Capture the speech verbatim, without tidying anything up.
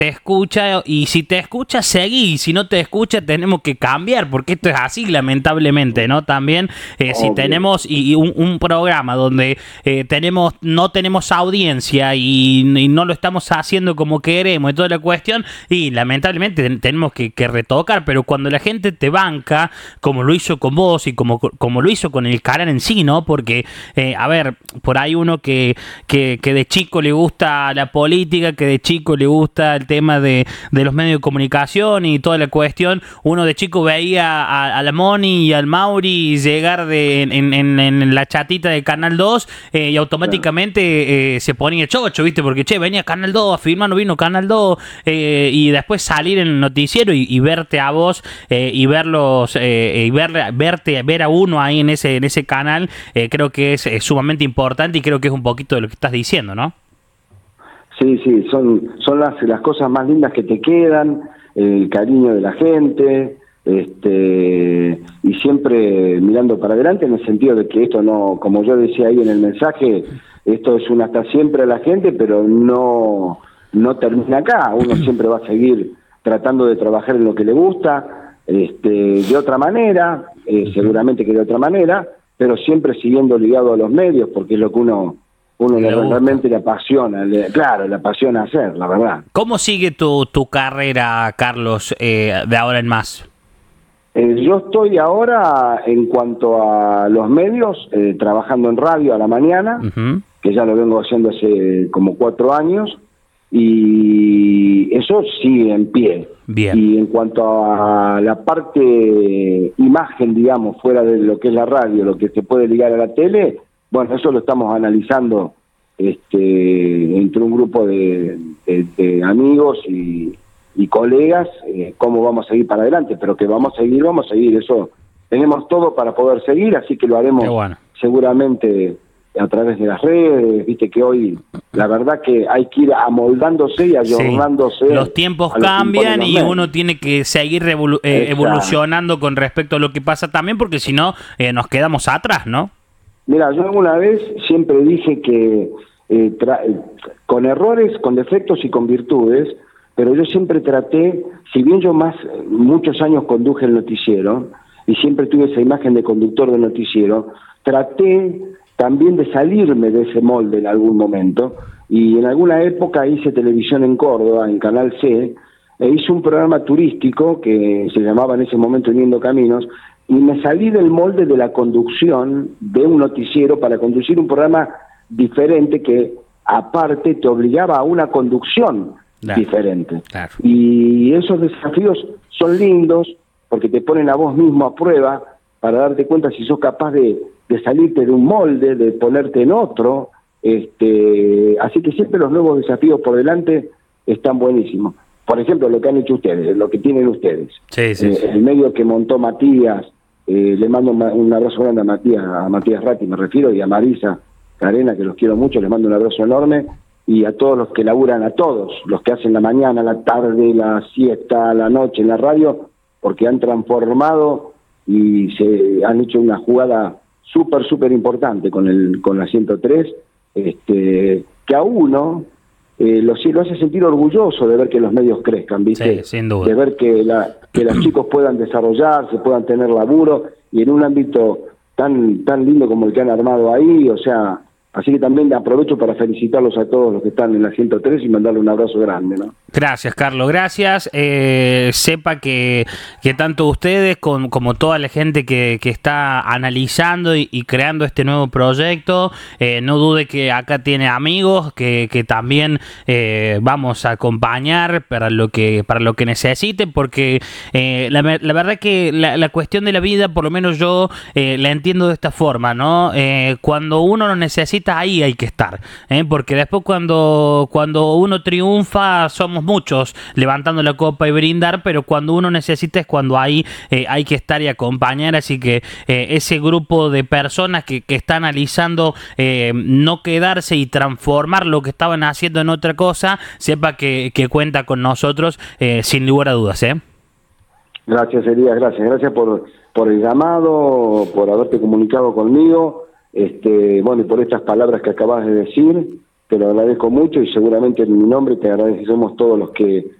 te escucha, y si te escucha, seguí, y si no te escucha, tenemos que cambiar, porque esto es así, lamentablemente, ¿no? También, eh, si tenemos y, y un, un programa donde eh, tenemos no tenemos audiencia y, y no lo estamos haciendo como queremos y toda la cuestión, y lamentablemente tenemos que, que retocar, pero cuando la gente te banca, como lo hizo con vos y como, como lo hizo con el canal en sí, ¿no? Porque, eh, a ver, por ahí uno que, que, que de chico le gusta la política, que de chico le gusta el tema de, de los medios de comunicación y toda la cuestión, uno de chico veía a, a la Moni y al Mauri llegar de, en, en, en la chatita de Canal dos eh, y automáticamente eh, se ponía chocho, ¿viste? Porque, che, venía Canal dos, afirmando vino Canal dos, eh, y después salir en el noticiero y, y verte a vos eh, y verlos, eh, y ver, verte, ver a uno ahí en ese, en ese canal, eh, creo que es, es sumamente importante, y creo que es un poquito de lo que estás diciendo, ¿no? Sí, sí, son, son las, las cosas más lindas que te quedan, el cariño de la gente, este, y siempre mirando para adelante, en el sentido de que esto no, como yo decía ahí en el mensaje, esto es un hasta siempre a la gente, pero no, no termina acá. Uno siempre va a seguir tratando de trabajar en lo que le gusta, este, de otra manera, eh, seguramente que de otra manera, pero siempre siguiendo ligado a los medios, porque es lo que uno uno le realmente le apasiona, le, claro, le apasiona hacer, la verdad. ¿Cómo sigue tu, tu carrera, Carlos, eh, de ahora en más? Eh, yo estoy ahora, en cuanto a los medios, eh, trabajando en radio a la mañana, uh-huh. que ya lo vengo haciendo hace como cuatro años, y eso sigue en pie. Bien. Y en cuanto a la parte imagen, digamos, fuera de lo que es la radio, lo que se puede ligar a la tele, bueno, eso lo estamos analizando este, entre un grupo de, de, de amigos y, y colegas, eh, cómo vamos a seguir para adelante, pero que vamos a seguir, vamos a seguir, eso tenemos todo para poder seguir, así que lo haremos bueno. seguramente a través de las redes, viste que hoy la verdad que hay que ir amoldándose y ayornándose. Sí. Los tiempos cambian los y medios. Uno tiene que seguir revolu- eh, evolucionando con respecto a lo que pasa también, porque si no eh, nos quedamos atrás, ¿no? Mira, yo alguna vez siempre dije que eh, tra- con errores, con defectos y con virtudes, pero yo siempre traté, si bien yo más muchos años conduje el noticiero y siempre tuve esa imagen de conductor de noticiero, traté también de salirme de ese molde en algún momento, y en alguna época hice televisión en Córdoba, en Canal C, e hice un programa turístico que se llamaba en ese momento Uniendo Caminos, y me salí del molde de la conducción de un noticiero para conducir un programa diferente que aparte te obligaba a una conducción claro, diferente. Claro. Y esos desafíos son lindos porque te ponen a vos mismo a prueba para darte cuenta si sos capaz de, de salirte de un molde, de ponerte en otro. Este, así que siempre los nuevos desafíos por delante están buenísimos. Por ejemplo, lo que han hecho ustedes, lo que tienen ustedes. Sí, sí, eh, sí. El medio que montó Matías, eh, le mando un abrazo grande a Matías, a Matías Ratti me refiero, y a Marisa Carena, que los quiero mucho, les mando un abrazo enorme, y a todos los que laburan, a todos, los que hacen la mañana, la tarde, la siesta, la noche en la radio, porque han transformado y se han hecho una jugada súper, súper importante con el con la ciento tres, este, que a uno eh, lo, lo hace sentir orgulloso de ver que los medios crezcan, ¿viste? Sí, sin duda. De ver que, la, que los chicos puedan desarrollarse, puedan tener laburo, y en un ámbito tan tan lindo como el que han armado ahí, o sea, así que también aprovecho para felicitarlos a todos los que están en la ciento tres y mandarle un abrazo grande, ¿no? Gracias, Carlos, gracias. Eh, sepa que, que tanto ustedes con, como toda la gente que, que está analizando y, y creando este nuevo proyecto, eh, no dude que acá tiene amigos que, que también eh, vamos a acompañar para lo que para lo que necesite, porque eh, la, la verdad que la, la cuestión de la vida, por lo menos yo eh, la entiendo de esta forma, ¿no? Eh, cuando uno lo necesita, ahí hay que estar, ¿eh? Porque después cuando, cuando uno triunfa somos muchos levantando la copa y brindar, pero cuando uno necesita es cuando ahí eh, hay que estar y acompañar, así que eh, ese grupo de personas que, que está analizando eh, no quedarse y transformar lo que estaban haciendo en otra cosa, sepa que, que cuenta con nosotros eh, sin lugar a dudas, ¿eh? Gracias, Elías, gracias, gracias por, por el llamado, por haberte comunicado conmigo, este, bueno, y por estas palabras que acabas de decir, te lo agradezco mucho y seguramente en mi nombre te agradecemos todos los que